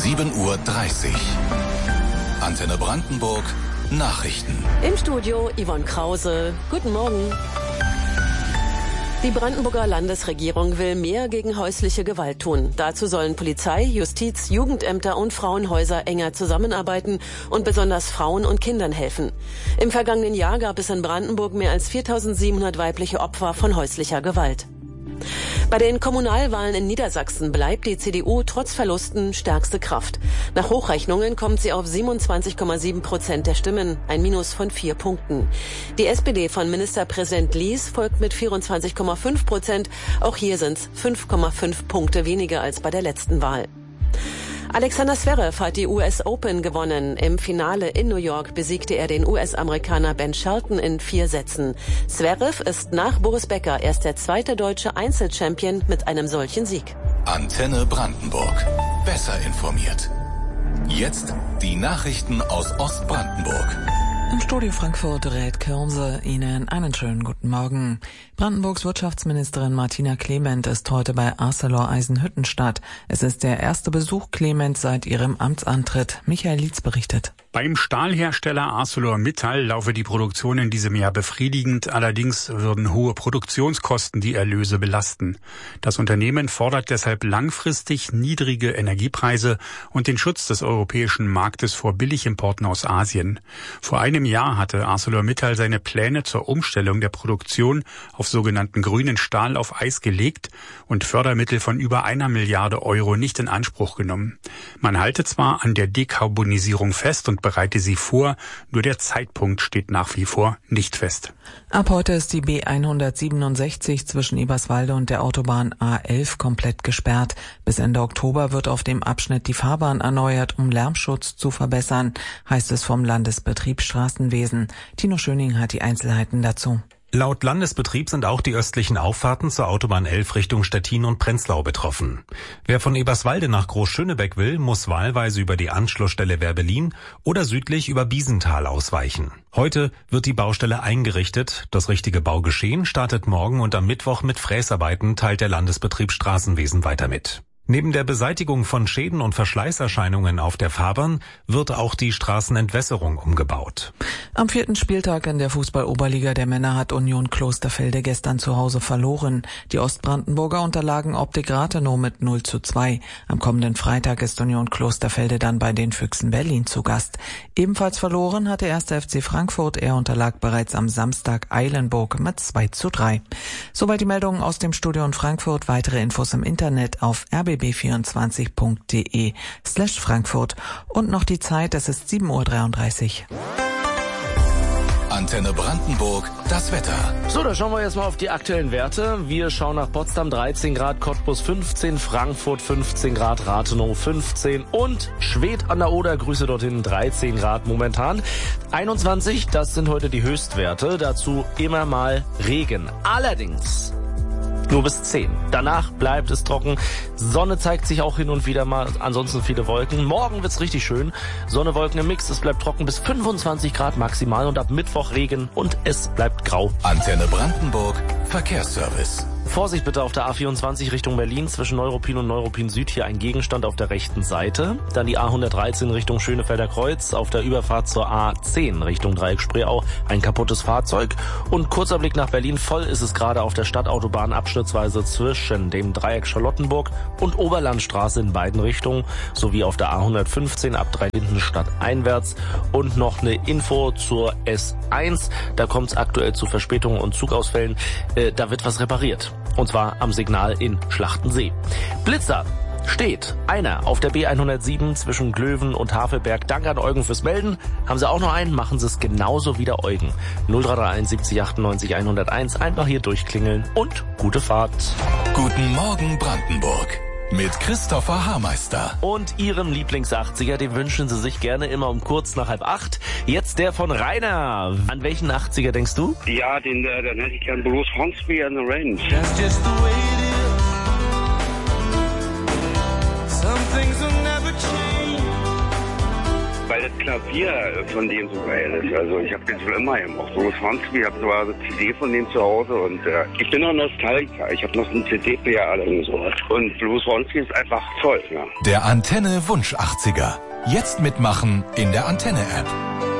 7:30 Uhr. Antenne Brandenburg Nachrichten. Im Studio Yvonne Krause. Guten Morgen. Die Brandenburger Landesregierung will mehr gegen häusliche Gewalt tun. Dazu sollen Polizei, Justiz, Jugendämter und Frauenhäuser enger zusammenarbeiten und besonders Frauen und Kindern helfen. Im vergangenen Jahr gab es in Brandenburg mehr als 4.700 weibliche Opfer von häuslicher Gewalt. Bei den Kommunalwahlen in Niedersachsen bleibt die CDU trotz Verlusten stärkste Kraft. Nach Hochrechnungen kommt sie auf 27,7% der Stimmen, ein Minus von 4 Punkten. Die SPD von Ministerpräsident Lies folgt mit 24,5%. Auch hier sind es 5,5 Punkte weniger als bei der letzten Wahl. Alexander Zverev hat die US Open gewonnen. Im Finale in New York besiegte er den US-Amerikaner Ben Shelton in 4 Sätzen. Zverev ist nach Boris Becker erst der zweite deutsche Einzelchampion mit einem solchen Sieg. Antenne Brandenburg. Besser informiert. Jetzt die Nachrichten aus Ostbrandenburg. Im Studio Frankfurt rät Kirnse Ihnen einen schönen guten Morgen. Brandenburgs Wirtschaftsministerin Martina Clement ist heute bei Arcelor Eisenhüttenstadt. Es ist der erste Besuch Clements seit ihrem Amtsantritt. Michael Lietz berichtet. Beim Stahlhersteller ArcelorMittal laufe die Produktion in diesem Jahr befriedigend, allerdings würden hohe Produktionskosten die Erlöse belasten. Das Unternehmen fordert deshalb langfristig niedrige Energiepreise und den Schutz des europäischen Marktes vor Billigimporten aus Asien. Vor einem Jahr hatte ArcelorMittal seine Pläne zur Umstellung der Produktion auf sogenannten grünen Stahl auf Eis gelegt und Fördermittel von über 1 Milliarde Euro nicht in Anspruch genommen. Man halte zwar an der Dekarbonisierung fest und bereite sie vor, nur der Zeitpunkt steht nach wie vor nicht fest. Ab heute ist die B167 zwischen Eberswalde und der Autobahn A11 komplett gesperrt. Bis Ende Oktober wird auf dem Abschnitt die Fahrbahn erneuert, um Lärmschutz zu verbessern, heißt es vom Landesbetrieb Straßenwesen. Tino Schöning hat die Einzelheiten dazu. Laut Landesbetrieb sind auch die östlichen Auffahrten zur Autobahn 11 Richtung Stettin und Prenzlau betroffen. Wer von Eberswalde nach Großschönebeck will, muss wahlweise über die Anschlussstelle Werbelin oder südlich über Biesenthal ausweichen. Heute wird die Baustelle eingerichtet. Das richtige Baugeschehen startet morgen und am Mittwoch mit Fräsarbeiten, teilt der Landesbetrieb Straßenwesen weiter mit. Neben der Beseitigung von Schäden und Verschleißerscheinungen auf der Fahrbahn wird auch die Straßenentwässerung umgebaut. Am 4. Spieltag in der Fußball-Oberliga der Männer hat Union Klosterfelde gestern zu Hause verloren. Die Ostbrandenburger unterlagen Optik Rathenow mit 0:2. Am kommenden Freitag ist Union Klosterfelde dann bei den Füchsen Berlin zu Gast. Ebenfalls verloren hat der 1. FC Frankfurt. Er unterlag bereits am Samstag Eilenburg mit 2:3. Soweit die Meldungen aus dem Studio in Frankfurt. Weitere Infos im Internet auf rbb24.de/Frankfurt. Und noch die Zeit, es ist 7:33 Uhr. Antenne Brandenburg, das Wetter. So, da schauen wir jetzt mal auf die aktuellen Werte. Wir schauen nach Potsdam 13 Grad, Cottbus 15, Frankfurt 15 Grad, Rathenow 15 und Schwedt an der Oder, Grüße dorthin, 13 Grad momentan. 21, das sind heute die Höchstwerte, dazu immer mal Regen. Allerdings nur bis 10. Danach bleibt es trocken. Sonne zeigt sich auch hin und wieder mal, ansonsten viele Wolken. Morgen wird's richtig schön. Sonne, Wolken im Mix. Es bleibt trocken bis 25 Grad maximal und ab Mittwoch Regen und es bleibt grau. Antenne Brandenburg, Verkehrsservice. Vorsicht bitte auf der A24 Richtung Berlin, zwischen Neuruppin und Neuruppin Süd hier ein Gegenstand auf der rechten Seite. Dann die A113 Richtung Schönefelder Kreuz, auf der Überfahrt zur A10 Richtung Dreieck Spreeau ein kaputtes Fahrzeug. Und kurzer Blick nach Berlin, voll ist es gerade auf der Stadtautobahn abschnittsweise zwischen dem Dreieck Charlottenburg und Oberlandstraße in beiden Richtungen, sowie auf der A115 ab Dreilindenstadt einwärts. Und noch eine Info zur S1, da kommt es aktuell zu Verspätungen und Zugausfällen, da wird was repariert. Und zwar am Signal in Schlachtensee. Blitzer steht einer auf der B107 zwischen Glöwen und Havelberg. Danke an Eugen fürs Melden. Haben Sie auch noch einen? Machen Sie es genauso wie der Eugen. 0331 70 98 101. Einfach hier durchklingeln und gute Fahrt. Guten Morgen Brandenburg. Mit Christopher Haarmeister. Und Ihrem Lieblings-80er, den wünschen Sie sich gerne immer um kurz nach 7:30. Jetzt der von Rainer. An welchen 80er denkst du? Ja, den hätte ich gern Bruce Hornsby and the Range. That's just the way it is. Some things will never change. Weil weil das Klavier von dem so geil ist. Also ich habe den schon immer gemacht. Bruce Hornsby, ich habe sogar eine CD von dem zu Hause und ich bin noch Nostalgiker. Ich habe noch einen CD-Player alle und sowas. Und Bruce Hornsby ist einfach toll, ja. Der Antenne Wunsch 80er. Jetzt mitmachen in der Antenne-App.